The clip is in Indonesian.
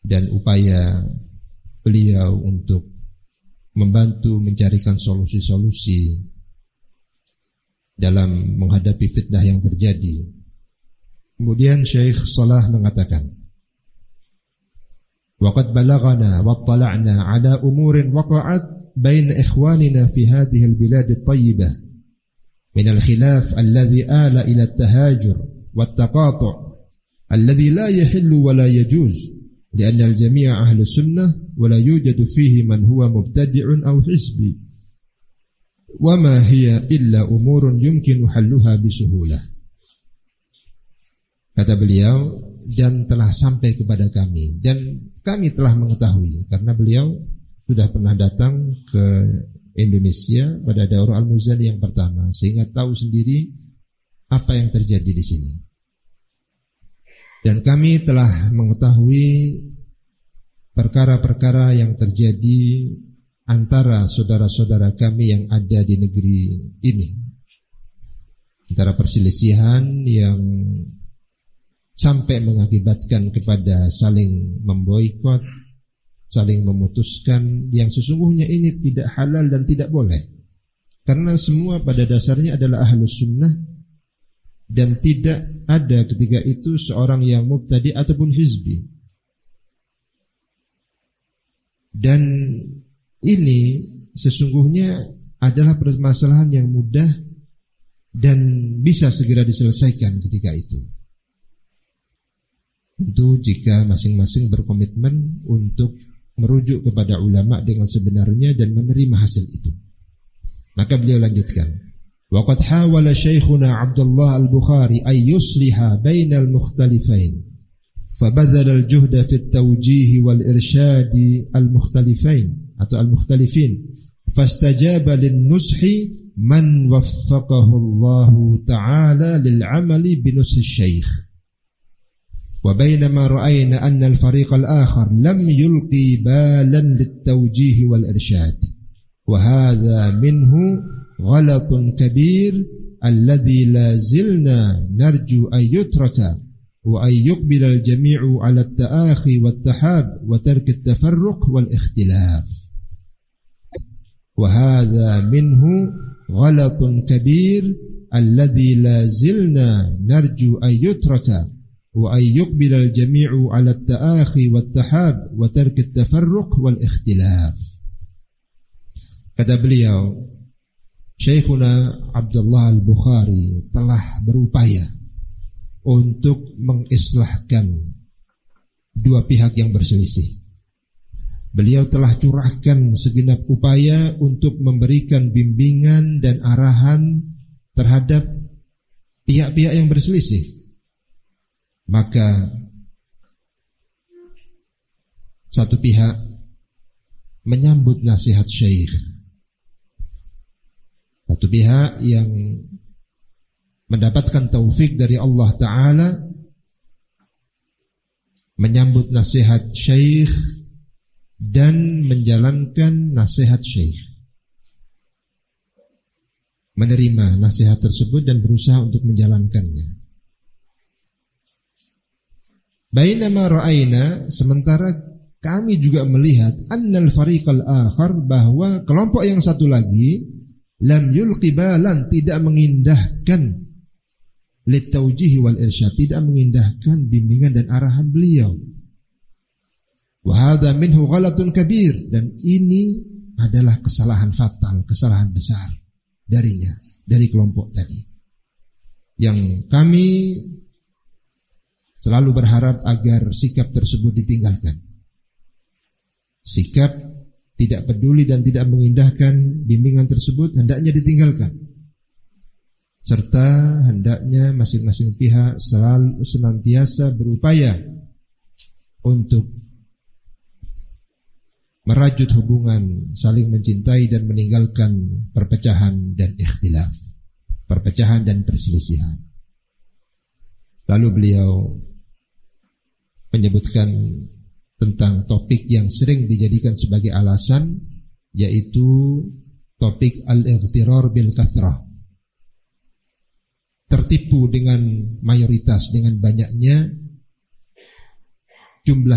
dan upaya beliau untuk membantu mencarikan solusi-solusi dalam menghadapi fitnah yang terjadi. Kemudian Syekh Salah mengatakan, وَقَدْ بَلَغَنَا وَاطَّلَعْنَا عَلَى أُمُورٍ وَقَعَتْ بَيْنَ إِخْوَانِنَا فِي هَذِهِ الْبِلَادِ الطَّيِّبَةِ مِنَ الْخِلَافِ الَّذِي آلَ إِلَى التَّهَاجُرِ وَالتَّقَاطُعِ الَّذِي لَا يَحِلُّ وَلَا يَجُوزُ لأن الجميع أهل السنة ولا يوجد فيه من هو مبتدع أو حزبي وما هي إلا أمور يمكن حلها بسهولة. Kata beliau, dan telah sampai kepada kami, dan kami telah mengetahui, karena beliau sudah pernah datang ke Indonesia pada Daurah Al-Muzani yang pertama, sehingga tahu sendiri apa yang terjadi di sini. Dan kami telah mengetahui perkara-perkara yang terjadi antara saudara-saudara kami yang ada di negeri ini. Antara perselisihan yang sampai mengakibatkan kepada saling memboikot, saling memutuskan, yang sesungguhnya ini tidak halal dan tidak boleh. Karena semua pada dasarnya adalah ahlus sunnah, dan tidak ada ketika itu seorang yang mubtadi ataupun hizbi. Dan ini sesungguhnya adalah permasalahan yang mudah dan bisa segera diselesaikan ketika itu. Tentu jika masing-masing berkomitmen untuk merujuk kepada ulama dengan sebenarnya dan menerima hasil itu. Maka beliau lanjutkan, وقد حاول شيخنا عبد الله البخاري أن يصلح بين المختلفين فبذل الجهد في التوجيه والإرشاد المختلفين atau المختلفين فاستجاب للنصح من وفقه الله تعالى للعمل بنصح الشيخ وبينما رأينا أن الفريق الآخر لم يلقي بالا للتوجيه والإرشاد وهذا منه غلط كبير الذي لا زلنا نرجو أن يترك وأن يقبل الجميع على التآخي والتحاب وترك التفرق والاختلاف وهذا منه غلط كبير الذي لا زلنا نرجو أن يترك وأن يقبل الجميع على التآخي والتحاب وترك التفرق والاختلاف. Kata beliau, Syekhuna Abdullah Al-Bukhari telah berupaya untuk mengislahkan dua pihak yang berselisih. Beliau telah curahkan segenap upaya untuk memberikan bimbingan dan arahan terhadap pihak-pihak yang berselisih. Maka satu pihak menyambut nasihat syekh, satu pihak yang mendapatkan taufik dari Allah Ta'ala menyambut nasihat syekh dan menjalankan nasihat syekh, menerima nasihat tersebut dan berusaha untuk menjalankannya. Bainama ra'ayna, sementara kami juga melihat annal fariqal akhar, bahwa kelompok yang satu lagi lam yulqi balan, tidak mengindahkan litaujihi wal irsyad, tidak mengindahkan bimbingan dan arahan beliau. Wa hadza minhu ghalatun kabir, dan ini adalah kesalahan fatal, kesalahan besar darinya, dari kelompok tadi. Yang kami selalu berharap agar sikap tersebut ditinggalkan. Sikap tidak peduli dan tidak mengindahkan bimbingan tersebut hendaknya ditinggalkan. Serta hendaknya masing-masing pihak selalu senantiasa berupaya untuk merajut hubungan, saling mencintai dan meninggalkan perpecahan dan ikhtilaf, perpecahan dan perselisihan. Lalu beliau menyebutkan tentang topik yang sering dijadikan sebagai alasan, yaitu topik al-ightirar bil kathrah, tertipu dengan mayoritas, dengan banyaknya jumlah